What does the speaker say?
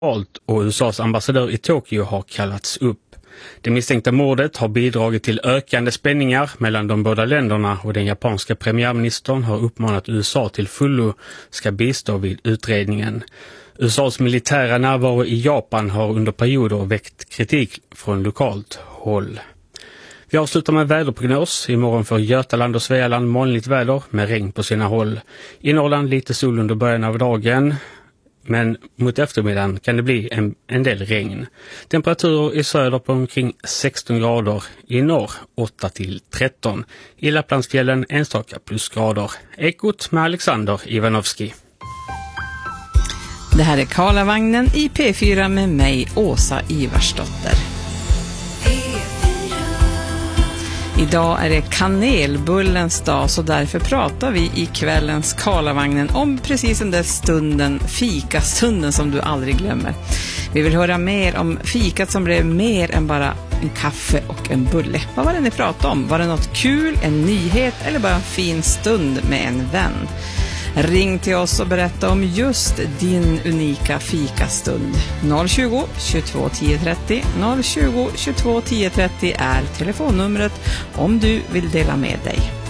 och USAs ambassadör i Tokyo har kallats upp. Det misstänkta mordet har bidragit till ökande spänningar mellan de båda länderna och den japanska premiärministern har uppmanat USA till fullo ska bistå vid utredningen. USAs militära närvaro i Japan har under perioder väckt kritik från lokalt håll. Vi avslutar med väderprognos. Imorgon får Götaland och Svealand molnigt väder med regn på sina håll. I Norrland lite sol under början av dagen. Men mot eftermiddagen kan det bli en del regn. Temperaturer i söder på omkring 16 grader, i norr 8-13. I Lapplandsfjällen enstaka plusgrader. Ekot med Alexander Ivanovski. Det här är Karlavagnen i P4 med mig, Åsa Ivarsdotter. Idag är det kanelbullens dag, så därför pratar vi i kvällens Karlavagnen om precis den där stunden, fikastunden som du aldrig glömmer. Vi vill höra mer om fikat som blev mer än bara en kaffe och en bulle. Vad var det ni pratade om? Var det något kul, en nyhet eller bara en fin stund med en vän? Ring till oss och berätta om just din unika fikastund. 020 22 10 30 020 22 10 30 är telefonnumret om du vill dela med dig.